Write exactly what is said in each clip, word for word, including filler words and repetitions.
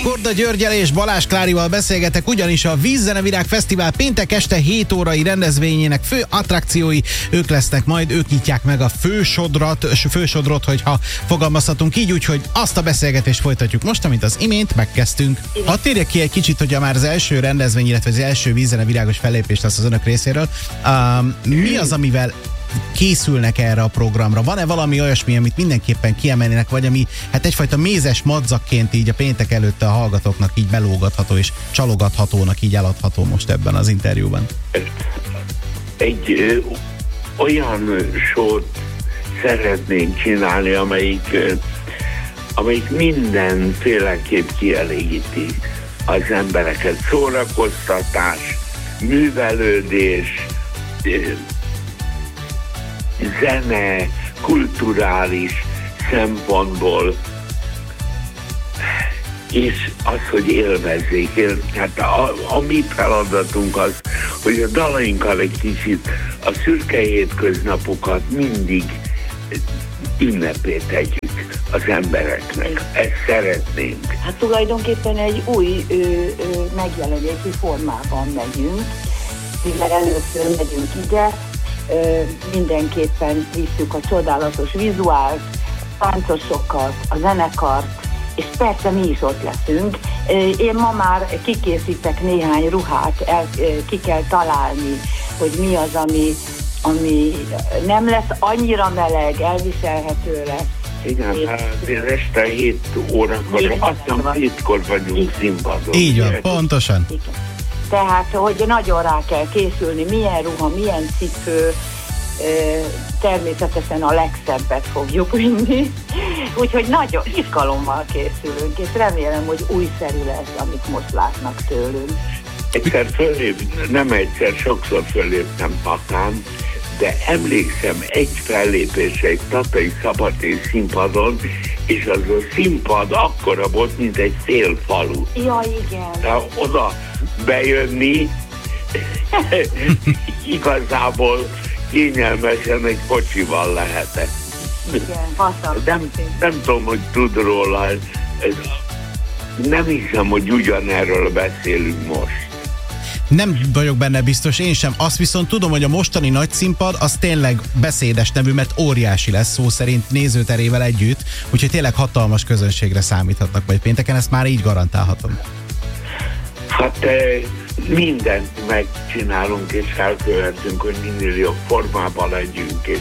Korda Györgyel és Balázs Klárival beszélgetek, ugyanis a Vízzenevirág Fesztivál péntek este hét órai rendezvényének fő attrakciói ők lesznek majd, ők nyitják meg a fősodrat, fősodrot, hogyha fogalmazhatunk így, úgyhogy azt a beszélgetést folytatjuk most, amit az imént megkezdtünk. Hadd térjek ki egy kicsit, hogy már az első rendezvény, illetve az első Vízzenevirágos fellépés lesz az önök részéről. Um, mi az, amivel készülnek erre a programra? Van-e valami olyasmi, amit mindenképpen kiemelnének, vagy ami hát egyfajta mézes madzakként így a péntek előtt a hallgatóknak így belógatható és csalogathatónak így eladható most ebben az interjúban? Egy ö, olyan sót szeretnénk csinálni, amelyik, ö, amelyik mindenféleképp kielégíti az embereket. Szórakoztatás, művelődés, ö, zene, kulturális szempontból, és az, hogy élvezzék. Hát a, a mi feladatunk az, hogy a dalainkkal egy kicsit a szürke hétköznapokat mindig ünnepé tegyük az embereknek. Ezt szeretnénk. Hát tulajdonképpen egy új ö, ö, megjelenési formában megyünk, mivel először megyünk ide, Ö, mindenképpen visszük a csodálatos vizuált, táncosokat, a zenekart, és persze mi is ott leszünk. Ö, én ma már kikészítek néhány ruhát, el, ö, ki kell találni, hogy mi az, ami, ami nem lesz annyira meleg, elviselhető lesz. Igen, hát este hét órakor, aztán hétkor vagyunk színpadon. Így van, pontosan. Igen. Tehát, hogy nagyon rá kell készülni, milyen ruha, milyen cipő, természetesen a legszebbet fogjuk vinni. Úgyhogy nagyon izgalommal készülünk, és remélem, hogy újszerű lesz, amit most látnak tőlünk. Egyszer fölép, nem egyszer, sokszor föléptem Tatán, de emlékszem egy fellépésre egy tatai szabadtéri színpadon, és az a színpad akkora volt, mint egy fél falu. Ja, igen. De oda bejönni igazából kényelmesen egy kocsival lehetett. Igen, nem, nem tudom, hogy tud róla, ez, nem hiszem, hogy ugyanerről beszélünk most. Nem vagyok benne biztos, én sem. Azt viszont tudom, hogy a mostani nagy színpad az tényleg beszédes nevű, mert óriási lesz szó szerint nézőterével együtt, úgyhogy tényleg hatalmas közönségre számíthatnak majd pénteken, ezt már így garantálhatom. Hát mindent megcsinálunk és elkövetünk, hogy minél jobb formában legyünk, és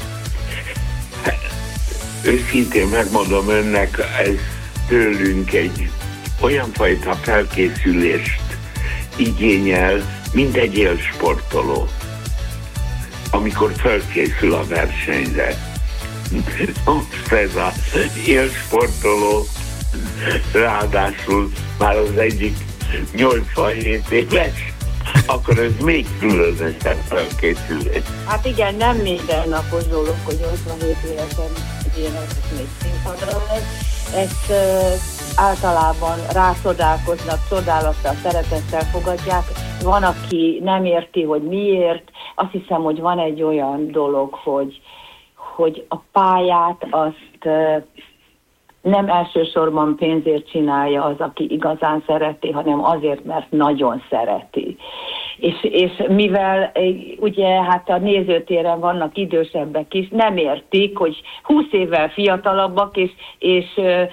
őszintén megmondom önnek, ez tőlünk egy olyan fajta felkészülést igényel, mint egy élsportoló, amikor felkészül a versenyre. Most ez az élsportoló, ráadásul már az egyik nyolcvanhét éves, akkor ez még különösen felkészülés. Hát igen, nem mindennapos dolog, hogy nyolcvanhét évesen ilyenek még színpadra lesz. Ezt uh, általában rácsodálkoznak, csodálattal, szeretettel fogadják. Van, aki nem érti, hogy miért. Azt hiszem, hogy van egy olyan dolog, hogy, hogy a pályát azt uh, nem elsősorban pénzért csinálja az, aki igazán szereti, hanem azért, mert nagyon szereti. És, és mivel ugye hát a nézőtéren vannak idősebbek is, nem értik, hogy húsz évvel fiatalabbak, és, és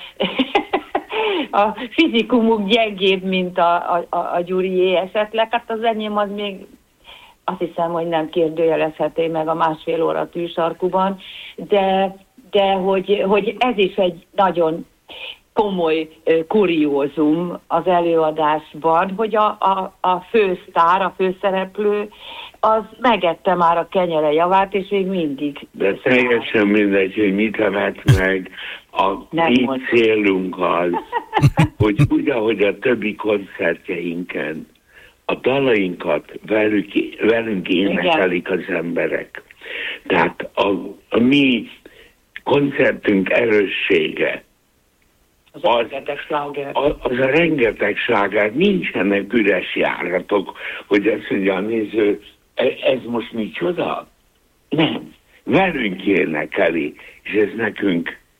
a fizikumuk gyengébb, mint a, a, a Gyurié esetleg. Hát az enyém az még azt hiszem, hogy nem kérdőjelezhető meg a másfél óra tűsarkuban, de de hogy, hogy ez is egy nagyon komoly uh, kuriózum az előadásban, hogy a, a, a fősztár, a főszereplő, az megette már a kenyere javát, és még mindig. De teljesen mindegy, hogy mit evett meg. A mi célunk az, hogy úgy, ahogy a többi koncertjeinken a dalainkat velük, velünk énekelik az emberek. Tehát a, a mi koncertünk erőssége az, az, az, az a rengeteg sláger, nincsenek üres járatok, hogy azt mondja a néző, ez most micsoda? Nem. Velünk énekeli, és ez nekünk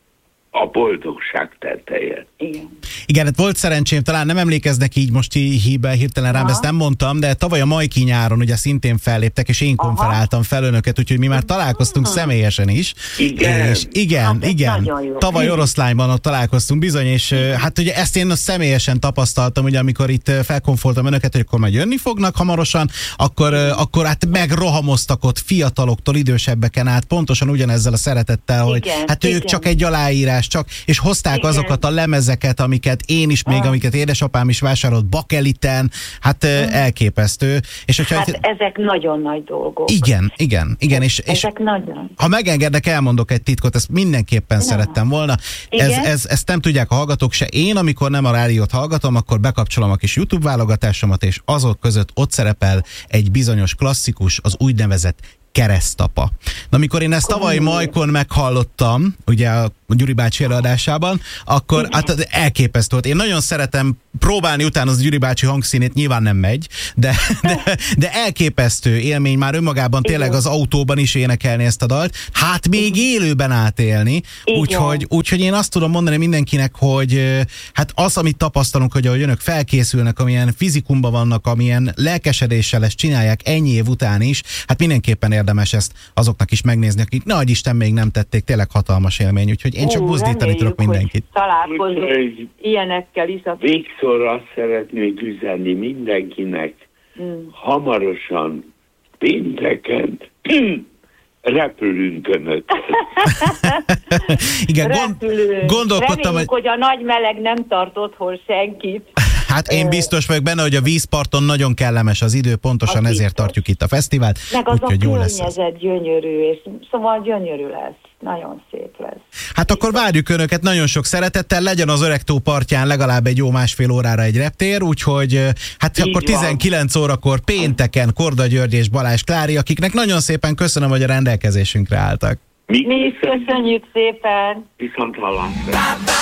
a boldogság teteje. Igen. Igen, hát volt szerencsém, talán nem emlékeznek így most híbe hirtelen rám, ezt nem mondtam, de tavaly a Majki nyáron ugye szintén felléptek, és én konferáltam fel önöket, úgyhogy mi már találkoztunk Aha. személyesen is. Igen. És igen, hát igen. Tavaly Oroszlányban ott találkoztunk bizony, és hát ugye ezt én személyesen tapasztaltam, ugye amikor itt felkonfoltam önöket, hogy akkor majd jönni fognak hamarosan, akkor, akkor hát megrohamoztak ott fiataloktól idősebbeken át, pontosan ugyanezzel a szeretettel, hogy igen, hát ők igen. csak egy aláírás, csak, és hozták igen. azokat a lemezeket, amiket én is, még ah. amiket édesapám is vásárolt Bakeliten, hát hmm. elképesztő. És hogyha hát itt... ezek nagyon nagy dolgok. Igen, igen, igen. És, és ezek nagyon. Ha megengednek, elmondok egy titkot, ezt mindenképpen Na. szerettem volna. Ez, ez, ezt nem tudják a hallgatók se. Én, amikor nem a rádiót hallgatom, akkor bekapcsolom a kis YouTube válogatásomat, és azok között ott szerepel egy bizonyos klasszikus, az úgynevezett Keresztapa. Na, amikor én ezt tavaly Majkon meghallottam, ugye a Gyuri bácsi előadásában, akkor hát elképesztő volt. Én nagyon szeretem próbálni utána az Gyuri bácsi hangszínét, nyilván nem megy, de, de, de elképesztő élmény már önmagában tényleg az autóban is énekelni ezt a dalt, hát még élőben átélni, úgyhogy, úgyhogy én azt tudom mondani mindenkinek, hogy hát az, amit tapasztalunk, hogy ahogy önök felkészülnek, amilyen fizikumban vannak, amilyen lelkesedéssel ezt csinálják ennyi év után is, hát mindenképpen érdemes ezt azoknak is megnézni, akik nagy Isten még nem tették, tényleg hatalmas élmény, úgyhogy én csak buzdítani tudok mindenkit. Találkozunk ilyenekkel is. Végszor azt szeretnék üzenni mindenkinek, hmm. hamarosan, pénteken repülünk önökkel. Igen, repülünk. Gondolkodtam, Reméljük, hogy... hogy a nagy meleg nem tart otthon senkit. Hát én biztos vagyok benne, hogy a vízparton nagyon kellemes az idő, pontosan az ezért biztos. Tartjuk itt a fesztivált. Meg az úgy, a környezet gyönyörű, és szóval gyönyörű lesz. Nagyon szép lesz. Hát akkor várjuk önöket nagyon sok szeretettel, legyen az Öregtó partján legalább egy jó másfél órára egy reptér, úgyhogy hát így akkor tizenkilenc órakor pénteken Korda György és Balázs Klári, akiknek nagyon szépen köszönöm, hogy a rendelkezésünkre álltak. Mi is köszönjük szépen. Viszont hallásra.